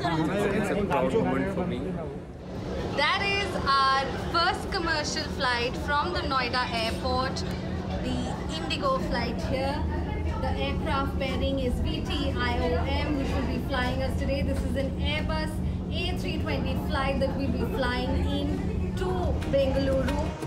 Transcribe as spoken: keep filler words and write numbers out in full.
It's a proud moment for me. That is our first commercial flight from the Noida airport, the Indigo flight here. The aircraft pairing is V T I O M, which will be flying us today. This is an Airbus A three twenty flight that will be flying in to Bengaluru.